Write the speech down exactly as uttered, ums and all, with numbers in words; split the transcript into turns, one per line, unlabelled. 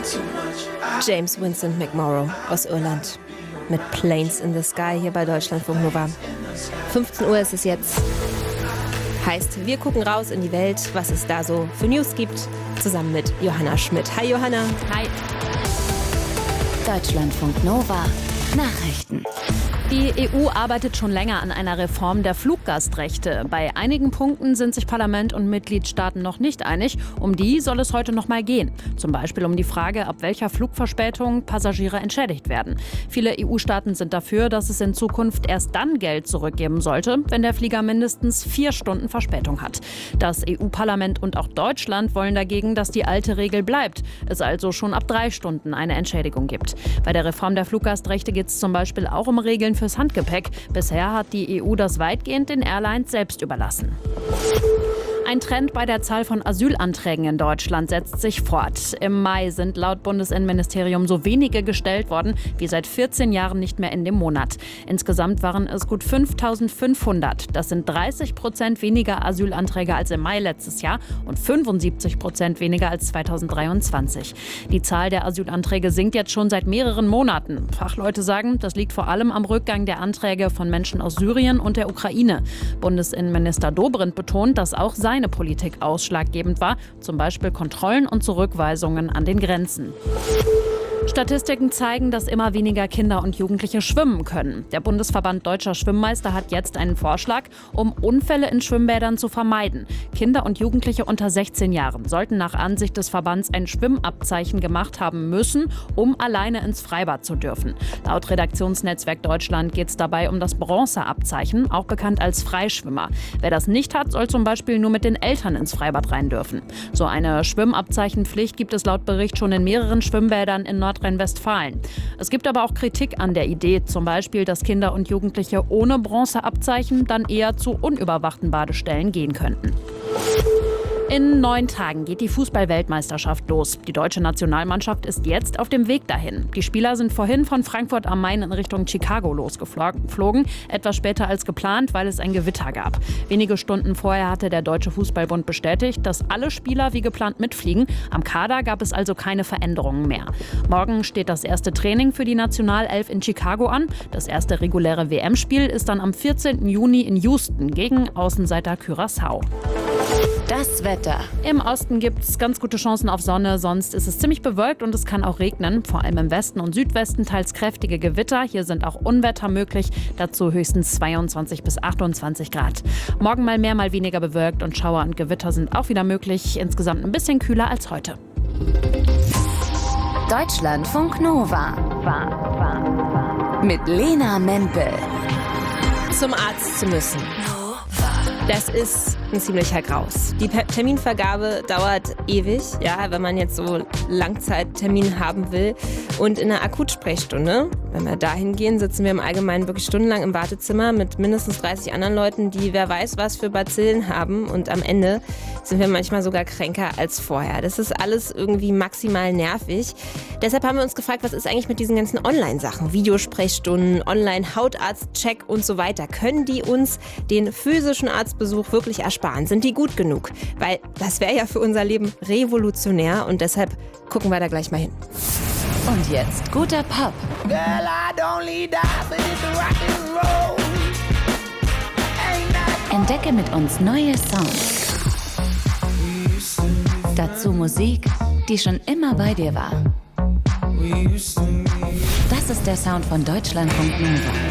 James Vincent McMorrow aus Irland mit Planes in the Sky hier bei Deutschlandfunk Nova. fünfzehn Uhr ist es jetzt. Heißt, wir gucken raus in die Welt, was es da so für News gibt, zusammen mit Johanna Schmidt. Hi Johanna.
Hi.
Deutschlandfunk Nova Nachrichten.
Die E U arbeitet schon länger an einer Reform der Fluggastrechte. Bei einigen Punkten sind sich Parlament und Mitgliedstaaten noch nicht einig. Um die soll es heute noch mal gehen. Zum Beispiel um die Frage, ab welcher Flugverspätung Passagiere entschädigt werden. Viele E U-Staaten sind dafür, dass es in Zukunft erst dann Geld zurückgeben sollte, wenn der Flieger mindestens vier Stunden Verspätung hat. Das E U-Parlament und auch Deutschland wollen dagegen, dass die alte Regel bleibt. Es also schon ab drei Stunden eine Entschädigung gibt. Bei der Reform der Fluggastrechte geht es zum Beispiel auch um Regeln fürs Handgepäck. Bisher hat die E U das weitgehend den Airlines selbst überlassen. Ein Trend bei der Zahl von Asylanträgen in Deutschland setzt sich fort. Im Mai sind laut Bundesinnenministerium so wenige gestellt worden wie seit vierzehn Jahren nicht mehr in dem Monat. Insgesamt waren es gut fünftausendfünfhundert. Das sind dreißig Prozent weniger Asylanträge als im Mai letztes Jahr und fünfundsiebzig Prozent weniger als zweitausenddreiundzwanzig. Die Zahl der Asylanträge sinkt jetzt schon seit mehreren Monaten. Fachleute sagen, das liegt vor allem am Rückgang der Anträge von Menschen aus Syrien und der Ukraine. Bundesinnenminister Dobrindt betont, dass auch sein Seine Politik ausschlaggebend war, zum Beispiel Kontrollen und Zurückweisungen an den Grenzen. Statistiken zeigen, dass immer weniger Kinder und Jugendliche schwimmen können. Der Bundesverband Deutscher Schwimmmeister hat jetzt einen Vorschlag, um Unfälle in Schwimmbädern zu vermeiden. Kinder und Jugendliche unter sechzehn Jahren sollten nach Ansicht des Verbands ein Schwimmabzeichen gemacht haben müssen, um alleine ins Freibad zu dürfen. Laut Redaktionsnetzwerk Deutschland geht es dabei um das Bronzeabzeichen, auch bekannt als Freischwimmer. Wer das nicht hat, soll zum Beispiel nur mit den Eltern ins Freibad rein dürfen. So eine Schwimmabzeichenpflicht gibt es laut Bericht schon in mehreren Schwimmbädern in Nordrhein-Westfalen. Es gibt aber auch Kritik an der Idee, zum Beispiel, dass Kinder und Jugendliche ohne Bronzeabzeichen dann eher zu unüberwachten Badestellen gehen könnten. In neun Tagen geht die Fußball-Weltmeisterschaft los. Die deutsche Nationalmannschaft ist jetzt auf dem Weg dahin. Die Spieler sind vorhin von Frankfurt am Main in Richtung Chicago losgeflogen, etwas später als geplant, weil es ein Gewitter gab. Wenige Stunden vorher hatte der Deutsche Fußballbund bestätigt, dass alle Spieler wie geplant mitfliegen. Am Kader gab es also keine Veränderungen mehr. Morgen steht das erste Training für die Nationalelf in Chicago an. Das erste reguläre W M-Spiel ist dann am vierzehnten Juni in Houston gegen Außenseiter Curaçao.
Das Wetter.
Im Osten gibt es ganz gute Chancen auf Sonne, sonst ist es ziemlich bewölkt und es kann auch regnen. Vor allem im Westen und Südwesten teils kräftige Gewitter. Hier sind auch Unwetter möglich, dazu höchstens zweiundzwanzig bis achtundzwanzig Grad. Morgen mal mehr, mal weniger bewölkt und Schauer und Gewitter sind auch wieder möglich. Insgesamt ein bisschen kühler als heute.
Deutschlandfunk Nova. Mit Lena Mempel.
Zum Arzt zu müssen. Das ist ein ziemlicher Graus. Die Terminvergabe dauert ewig, ja, wenn man jetzt so Langzeittermin haben will. Und in der Akutsprechstunde, wenn wir da hingehen, sitzen wir im Allgemeinen wirklich stundenlang im Wartezimmer mit mindestens dreißig anderen Leuten, die wer weiß was für Bazillen haben. Und am Ende sind wir manchmal sogar kränker als vorher. Das ist alles irgendwie maximal nervig. Deshalb haben wir uns gefragt, was ist eigentlich mit diesen ganzen Online-Sachen? Videosprechstunden, Online-Hautarztcheck und so weiter. Können die uns den physischen Arztbesuch wirklich ersparen? Sind die gut genug? Weil das wäre ja für unser Leben revolutionär und deshalb gucken wir da gleich mal hin.
Und jetzt guter Pop.
Girl, I don't need that, but it's rock and roll. Ain't that
Entdecke mit uns neue Songs. Dazu Musik, die schon immer bei dir war. Das ist der Sound von Deutschlandfunk Nova.